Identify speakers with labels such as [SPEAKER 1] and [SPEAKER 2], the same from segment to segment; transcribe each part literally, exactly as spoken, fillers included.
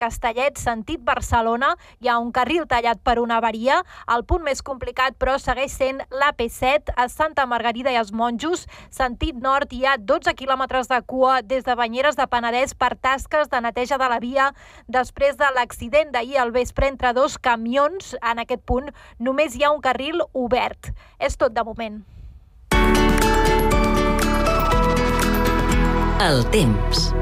[SPEAKER 1] Castellet, sentit Barcelona, hi ha un carril tallat per una avaria. El punt més complicat, però, segueix sent l'A P set a Santa Margarida i els Monjos. Sentit nord, hi ha dotze quilòmetres de cua des de Banyeres de Penedès per tasques de neteja de la via després de l'accident d'ahir al vespre entre dos camions. En aquest punt només hi ha un carril obert. És tot de moment.
[SPEAKER 2] El temps.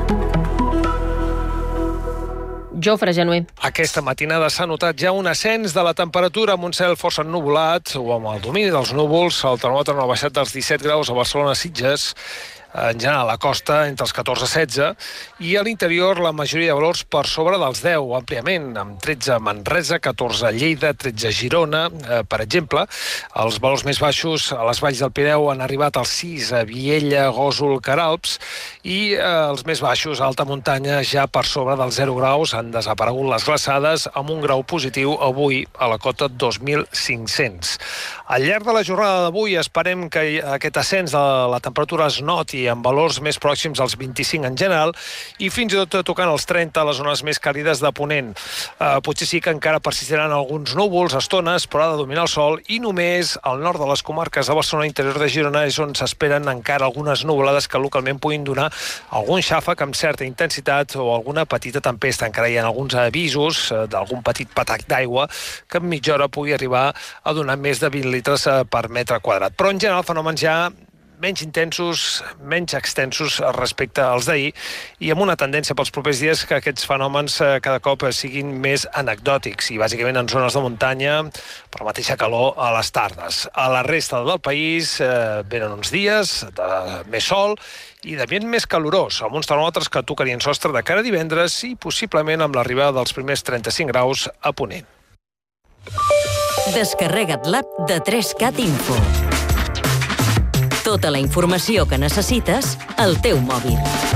[SPEAKER 3] Jofre Genuer.
[SPEAKER 4] Aquesta matinada s'ha notat ja un ascens de la temperatura amb un cel força ennuvolat o amb el domini dels núvols. El termòmetre no ha baixat dels disset graus a Barcelona-Sitges, en general a la costa entre els catorze i setze, i a l'interior la majoria de valors per sobre dels deu, àmpliament, amb tretze a Manresa, catorze a Lleida, tretze a Girona, eh, per exemple. Els valors més baixos a les valls del Pirineu han arribat als sis a Viella, Gósol, Queralbs, i eh, els més baixos a alta muntanya ja per sobre dels zero graus. Han desaparegut les glaçades, amb un grau positiu avui a la cota dos mil cinc-cents. Al llarg de la jornada d'avui esperem que aquest ascens de la temperatura es noti amb valors més pròxims als vint-i-cinc en general i fins i tot tocant els trenta a les zones més càlides de Ponent. Eh, potser sí que encara persistiran alguns núvols a estones, però ha de dominar el sol, i només al nord de les comarques de Barcelona, interior de Girona, és on s'esperen encara algunes nuvolades que localment puguin donar algun xàfec amb certa intensitat o alguna petita tempesta. Encara hi ha alguns avisos eh, d'algun petit patac d'aigua que en mitja hora pugui arribar a donar més de vint litres per metre quadrat. Però en general fenòmens ja menys intensos, menys extensos respecte als d'ahir, i amb una tendència pels propers dies que aquests fenòmens cada cop siguin més anecdòtics, i bàsicament en zones de muntanya, per la mateixa calor a les tardes. A la resta del país eh, venen uns dies de més sol i d'ambient més calorós, amb uns termòmetres que tocarien sostre de cara a divendres i possiblement amb l'arribada dels primers trenta-cinc graus a Ponent.
[SPEAKER 2] Descarrega't l'app de tres cat Info. Tota la informació que necessites al teu mòbil.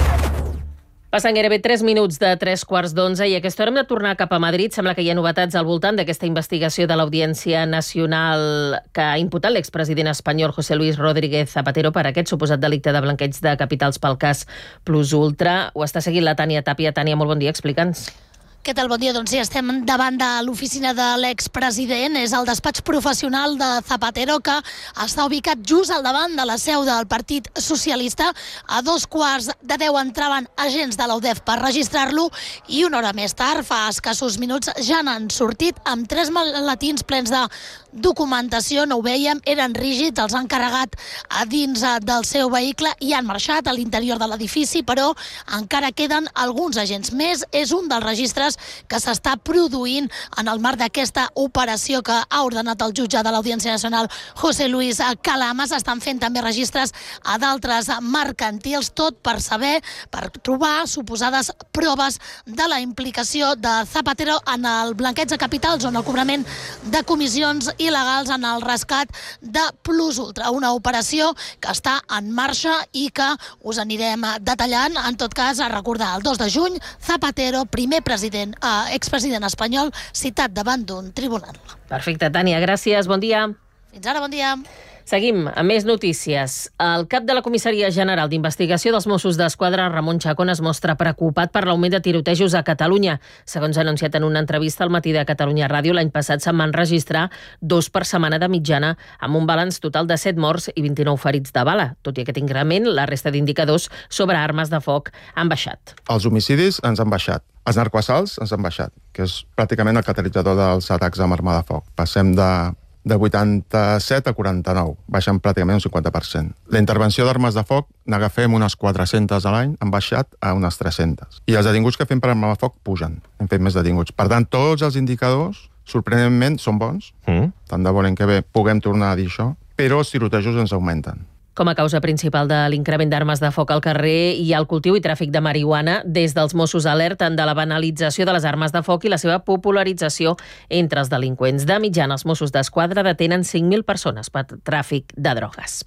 [SPEAKER 3] Passen gairebé tres minuts de tres quarts d'onze i a aquesta hora hem de tornar cap a Madrid. Sembla que hi ha novetats al voltant d'aquesta investigació de l'Audiència Nacional que ha imputat l'expresident espanyol José Luis Rodríguez Zapatero per aquest suposat delicte de blanqueig de capitals pel cas Plus Ultra. Ho està seguint la Tània Tàpia. Tània, molt bon dia, explica'ns.
[SPEAKER 5] Què tal? Bon dia. Doncs sí, estem davant de l'oficina de l'expresident. És el despatx professional de Zapatero, que està ubicat just al davant de la seu del Partit Socialista. A dos quarts de deu entraven agents de l'U D E F per registrar-lo i una hora més tard, fa escassos minuts, ja n'han sortit amb tres maletins plens de documentació. No ho vèiem, eren rígids, els han carregat a dins del seu vehicle i han marxat a l'interior de l'edifici, però encara queden alguns agents més. És un dels registres que s'està produint en el marc d'aquesta operació que ha ordenat el jutge de l'Audiència Nacional, José Luis Calama. S'estan fent també registres a d'altres mercantils, tot per saber, per trobar suposades proves de la implicació de Zapatero en el blanqueig de capitals o en el cobrament de comissions il·legals en el rescat de Plus Ultra. Una operació que està en marxa i que us anirem detallant. En tot cas, a recordar, el dos de juny, Zapatero, primer president, eh, expresident espanyol, citat davant d'un tribunal.
[SPEAKER 3] Perfecte, Tània, gràcies, bon dia.
[SPEAKER 5] Fins ara, bon dia.
[SPEAKER 3] Seguim amb més notícies. El cap de la Comissaria General d'Investigació dels Mossos d'Esquadra, Ramon Chacón, es mostra preocupat per l'augment de tirotejos a Catalunya. Segons ha anunciat en una entrevista al Matí de Catalunya Ràdio, l'any passat se'n van registrar dos per setmana de mitjana, amb un balanç total de set morts i vint-i-nou ferits de bala. Tot i aquest increment, la resta d'indicadors sobre armes de foc han baixat.
[SPEAKER 6] Els homicidis ens han baixat. Els narcoassalts ens han baixat, que és pràcticament el catalitzador dels atacs amb arma de foc. Passem de de vuitanta-set a quaranta-nou, baixen pràcticament un cinquanta per cent. La intervenció d'armes de foc n'agafem unes quatre-centes a l'any, han baixat a unes tres-centes. I els detinguts que fem per arma de foc pugen, hem fet més detinguts. Per tant, tots els indicadors, sorprenentment, són bons. Mm. Tant de bo l'any que ve puguem tornar a dir això, però els tirotejos ens augmenten.
[SPEAKER 3] Com a causa principal de l'increment d'armes de foc al carrer hi ha el cultiu i tràfic de marihuana. Des dels Mossos alerten de la banalització de les armes de foc i la seva popularització entre els delinqüents. De mitjana, els Mossos d'Esquadra detenen cinc mil persones per tràfic de drogues.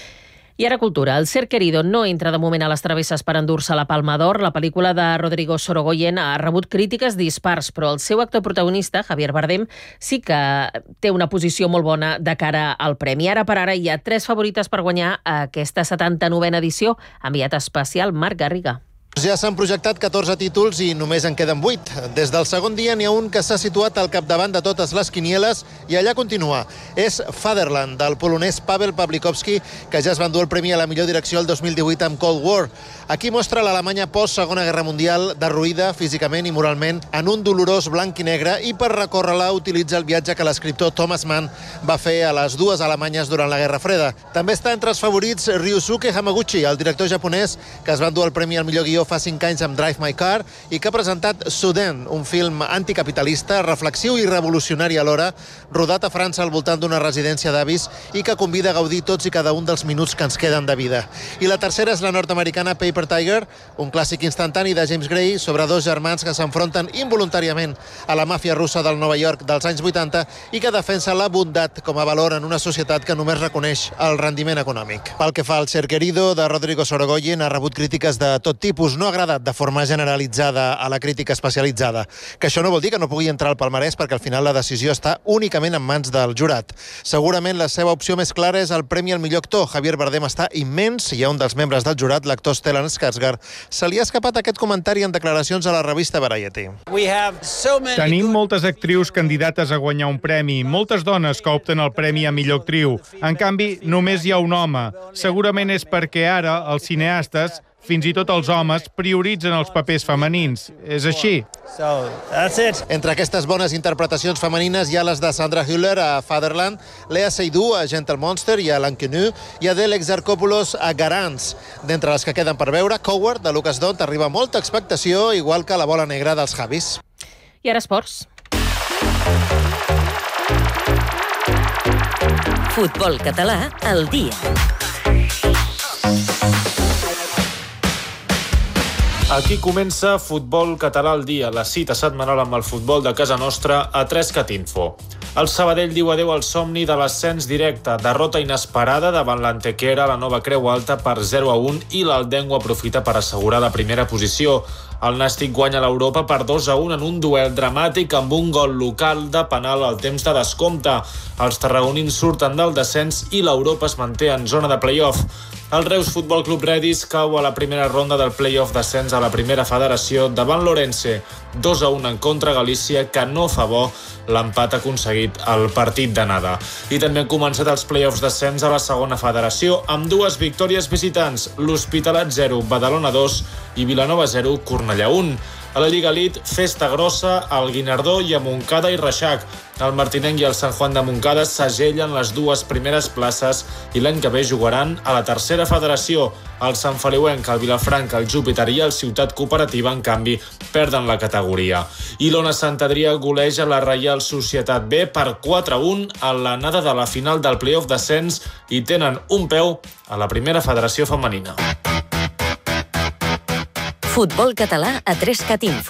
[SPEAKER 3] I ara cultura. El Ser Querido no entra de moment a les travesses per endur-se la Palma d'Or. La pel·lícula de Rodrigo Sorogoyen ha rebut crítiques dispars, però el seu actor protagonista, Javier Bardem, sí que té una posició molt bona de cara al premi. Ara per ara hi ha tres favorites per guanyar aquesta setanta-novena edició. Enviat especial, Marc Garriga.
[SPEAKER 7] Ja s'han projectat catorze títols i només en queden vuit. Des del segon dia n'hi ha un que s'ha situat al capdavant de totes les quinieles i allà continua. És Fatherland, del polonès Pavel Pawlikowski, que ja es va endur el premi a la millor direcció el dos mil divuit amb Cold War. Aquí mostra l'Alemanya post-Segona Guerra Mundial derruïda físicament i moralment en un dolorós blanc i negre, i per recórrer-la utilitza el viatge que l'escriptor Thomas Mann va fer a les dues Alemanyes durant la Guerra Freda. També està entre els favorits Ryusuke Hamaguchi, el director japonès que es va endur el premi al millor guió fa cinc anys amb Drive My Car i que ha presentat Suden, un film anticapitalista, reflexiu i revolucionari alhora, rodat a França al voltant d'una residència d'avis i que convida a gaudir tots i cada un dels minuts que ens queden de vida. I la tercera és la nord-americana Paper Tiger, un clàssic instantani de James Gray sobre dos germans que s'enfronten involuntàriament a la màfia russa del Nova York dels anys vuitanta i que defensa la bondat com a valor en una societat que només reconeix el rendiment econòmic. Pel que fa al Ser Querido, de Rodrigo Sorogoyen, ha rebut crítiques de tot tipus. No ha agradat de forma generalitzada a la crítica especialitzada, que això no vol dir que no pugui entrar al palmarès, perquè al final la decisió està únicament en mans del jurat. Segurament la seva opció més clara és el premi al millor actor. Javier Bardem està immens i a un dels membres del jurat, l'actor Stellan Skarsgård, se li ha escapat aquest comentari en declaracions a la revista Variety.
[SPEAKER 8] Tenim moltes actrius candidates a guanyar un premi, moltes dones que opten el premi a millor actriu. En canvi, només hi ha un home. Segurament és perquè ara els cineastes, fins i tot els homes, prioritzen els papers femenins. És així.
[SPEAKER 7] Entre aquestes bones interpretacions femenines hi ha les de Sandra Hüller a Fatherland, Lea Seydoux a Gentle Monster i a L'Inconnu, i Adele Exarchopoulos a Garants. D'entre les que queden per veure, Coward, de Lucas Dont, arriba molta expectació, igual que La bola negra dels Javis.
[SPEAKER 3] I ara esports.
[SPEAKER 2] Futbol català al dia.
[SPEAKER 9] Aquí comença Futbol Català al dia, la cita setmanal amb el futbol de casa nostra a tres cat info. El Sabadell diu adeu al somni de l'ascens directe, derrota inesperada davant l'Antequera a la Nova Creu Alta per zero a un i l'Aldengo aprofita per assegurar la primera posició. El Nàstic guanya l'Europa per dos a un en un duel dramàtic amb un gol local de penal al temps de descompte. Els tarragonins surten del descens i l'Europa es manté en zona de play-off. El Reus Futbol Club Redis cau a la primera ronda del play-off d'ascens a la primera federació davant l'Orense. dos a un en contra Galícia, que no fa bo l'empat aconseguit al partit d'anada. I també han començat els play-offs d'ascens a la segona federació amb dues victòries visitants, l'Hospitalet zero, Badalona dos i Vilanova zero, Cornellà un. A la Lliga Elite, festa grossa al Guinardó i a Montcada i Reixac. El Martinenc i el Sant Juan de Montcada segellen les dues primeres places i l'any que ve jugaran a la tercera federació. El Sant Feliuenc, el Vilafranca, el Júpiter i el Ciutat Cooperativa, en canvi, perden la categoria. I l'Ona Sant Adrià goleja la Reial Societat B per quatre a un a l'anada de la final del play-off d'ascens i tenen un peu a la primera federació femenina.
[SPEAKER 2] Futbol català a tres cat info.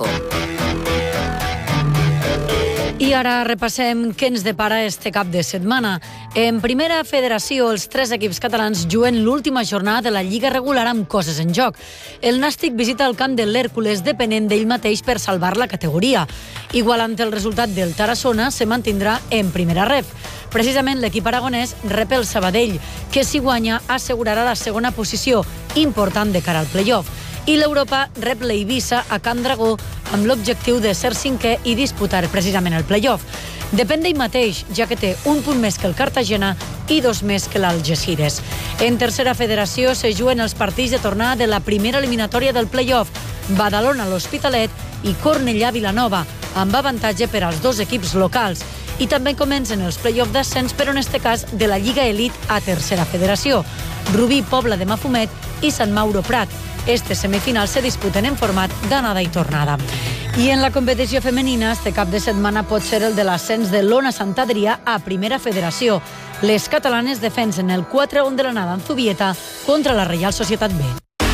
[SPEAKER 5] I ara repassem què ens depara este cap de setmana. En primera federació, els tres equips catalans juguen l'última jornada de la Lliga regular amb coses en joc. El Nàstic visita el camp de l'Hèrcules, depenent d'ell mateix per salvar la categoria. Igualant el resultat del Tarassona, se mantindrà en primera ref. Precisament l'equip aragonès rep el Sabadell, que si guanya assegurarà la segona posició, important de cara al play-off. I l'Europa rep l'Eivissa a Can Dragó amb l'objectiu de ser cinquè i disputar precisament el play-off. Depèn d'ell mateix, ja que té un punt més que el Cartagena i dos més que l'Algeciras. En tercera federació se juguen els partits de tornada de la primera eliminatòria del play-off, Badalona l'Hospitalet i Cornellà Vilanova, amb avantatge per als dos equips locals. I també comencen els play-off d'ascens, però en este cas de la Lliga Elite a tercera federació. Rubí, Pobla de Mafumet i Sant Mauro Prat. Estes semifinals se disputen en format d'anada i tornada. I en la competició femenina, este cap de setmana pot ser el de l'ascens de l'Ona Sant Adrià a primera federació. Les catalanes defensen el quatre a un de l'anada en Zubieta contra la Reial Societat B.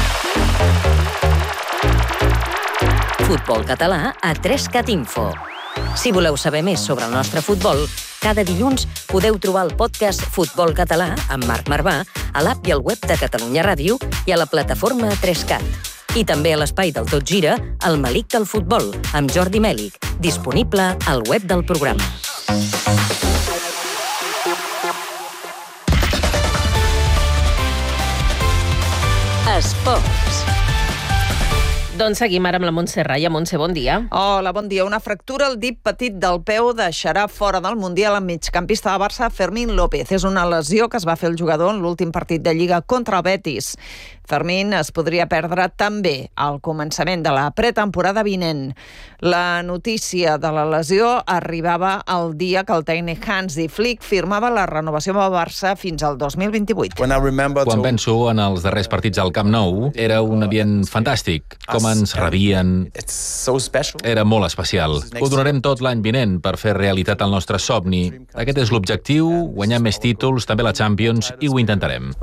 [SPEAKER 2] Futbol català a tres cat info. Si voleu saber més sobre el nostre futbol, cada dilluns podeu trobar el podcast Futbol Català amb Marc Marvà a l'app i al web de Catalunya Ràdio i a la plataforma tres cat. I també a l'espai del Tot Gira, el Malic del Futbol, amb Jordi Mèlic, disponible al web del programa. Esports.
[SPEAKER 3] Doncs seguim ara amb la Montse Raya. Montse, bon dia.
[SPEAKER 10] Hola, bon dia. Una fractura al dit petit del peu deixarà fora del Mundial el migcampista de Barça Fermín López. És una lesió que es va fer el jugador en l'últim partit de Lliga contra el Betis. Fermín es podria perdre també al començament de la pretemporada vinent. La notícia de la lesió arribava el dia que el tècnic Hansi Flick firmava la renovació amb el Barça fins al dos mil vint-i-vuit.
[SPEAKER 11] Quan penso en els darrers partits al Camp Nou, era un ambient fantàstic. Com ens rebien... Era molt especial. Ho donarem tot l'any vinent per fer realitat el nostre somni. Aquest és l'objectiu, guanyar més títols, també la Champions, i ho intentarem.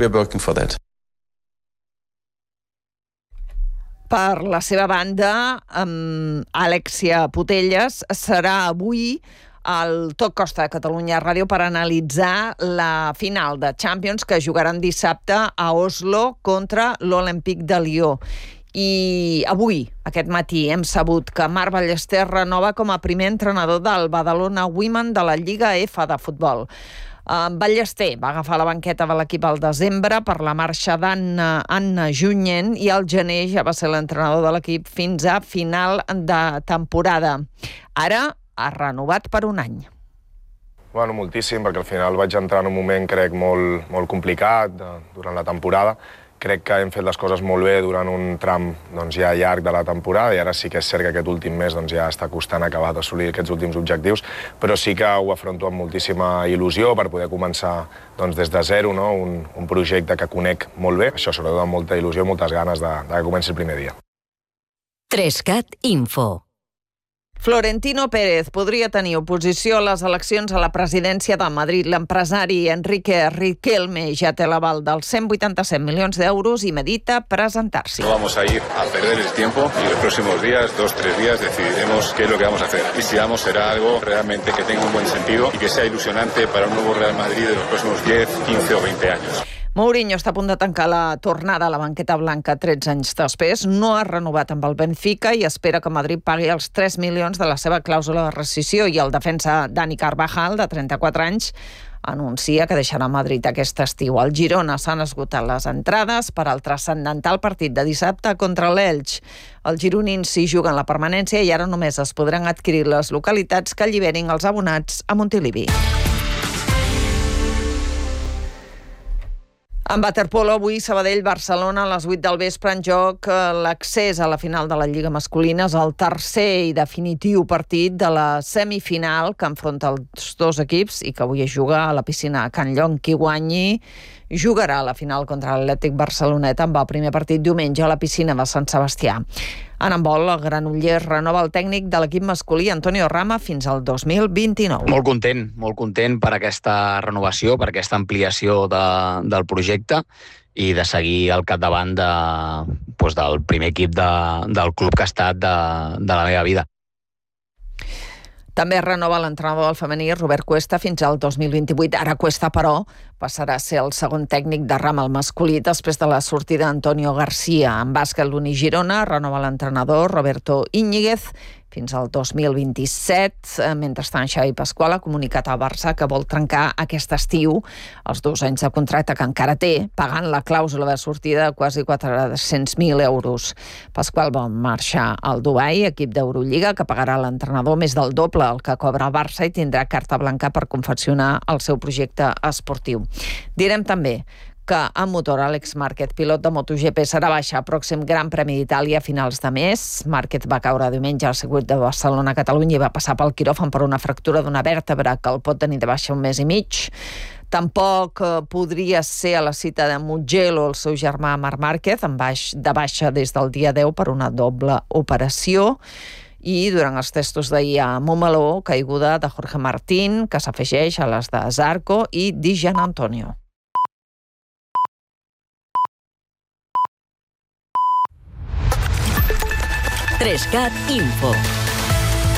[SPEAKER 10] Per la seva banda, um, Alexia Putellas serà avui al Tot Costa de Catalunya Ràdio per analitzar la final de Champions que jugaran dissabte a Oslo contra l'Olympique de Lió. I avui, aquest matí, hem sabut que Marc Ballester renova com a primer entrenador del Badalona Women de la Lliga F de futbol. Ballester va agafar la banqueta de l'equip al desembre per la marxa d'Anna Anna Junyent i al gener ja va ser l'entrenador de l'equip fins a final de temporada. Ara ha renovat per un any.
[SPEAKER 12] Bueno, moltíssim, perquè al final vaig entrar en un moment, crec, molt, molt complicat durant la temporada. Crec que hem fet les coses molt bé durant un tram doncs, ja llarg de la temporada i ara sí que és cert que aquest últim mes doncs, ja està costant acabar d'assolir aquests últims objectius, però sí que ho afronto amb moltíssima il·lusió per poder començar doncs, des de zero, no? un, un projecte que conec molt bé. Això sobretot amb molta il·lusió i moltes ganes de, de que comenci el primer dia.
[SPEAKER 2] Trescat Info.
[SPEAKER 10] Florentino Pérez podria tenir oposició a les eleccions a la presidència de Madrid. L'empresari Enrique Riquelme ja té l'aval dels cent vuitanta-set milions d'euros i medita presentar-s'hi.
[SPEAKER 13] No vamos a ir a perder el tiempo y los próximos días, dos, tres días, decidiremos qué es lo que vamos a hacer. Y si vamos, será algo realmente que tenga un buen sentido y que sea ilusionante para un nuevo Real Madrid de los próximos diez, quince o veinte años.
[SPEAKER 10] Mourinho està a punt de tancar la tornada a la banqueta blanca tretze anys després. No ha renovat amb el Benfica i espera que Madrid pagui els tres milions de la seva clàusula de rescissió i el defensa Dani Carvajal, de trenta-quatre anys, anuncia que deixarà Madrid aquest estiu. Al Girona s'han esgotat les entrades per al transcendental partit de dissabte contra l'Elx. Els gironins s'hi juguen la permanència i ara només es podran adquirir les localitats que alliberin els abonats a Montilivi. En waterpolo, avui Sabadell-Barcelona a les vuit del vespre en joc l'accés a la final de la Lliga masculina. És el tercer i definitiu partit de la semifinal que enfronta els dos equips i que avui es juga a la piscina Can Llong. Qui guanyi jugarà a la final contra l'Atlètic Barceloneta amb el primer partit diumenge a la piscina de Sant Sebastià. En handbol, el Granollers renova el tècnic de l'equip masculí, Antonio Rama, fins al dos mil vint-i-nou.
[SPEAKER 14] Molt content, molt content per aquesta renovació, per aquesta ampliació de, del projecte i de seguir al capdavant de, doncs del primer equip de, del club que ha estat de, de la meva vida.
[SPEAKER 10] També renova l'entrenador del femení, Robert Cuesta, fins al dos mil vint-i-vuit. Ara Cuesta, però, passarà a ser el segon tècnic de Rama al masculí després de la sortida d'Antonio García. En bàsquet, l'Uni Girona renova l'entrenador Roberto Íñiguez fins al dos mil vint-i-set. Mentrestant, Xavi Pasqual ha comunicat al Barça que vol trencar aquest estiu els dos anys de contracte que encara té, pagant la clàusula de sortida de quasi quatre-cents mil euros. Pasqual vol marxar al Dubai, equip d'Eurolliga, que pagarà l'entrenador més del doble el que cobra el Barça i tindrà carta blanca per confeccionar el seu projecte esportiu. Direm també que en motor Àlex Márquez, pilot de MotoGP, serà baixa al pròxim Gran Premi d'Itàlia a finals de mes. Márquez va caure diumenge al circuit de Barcelona-Catalunya i va passar pel quiròfan per una fractura d'una vèrtebra que el pot tenir de baixa un mes i mig. Tampoc podria ser a la cita de Mugello el seu germà Marc Márquez, en baix, de baixa des del dia deu per una doble operació. I durant els testos d'ahir a Montmeló, caiguda de Jorge Martín, que s'afegeix a les de Zarco i Di Gianantonio.
[SPEAKER 2] Trescat Info.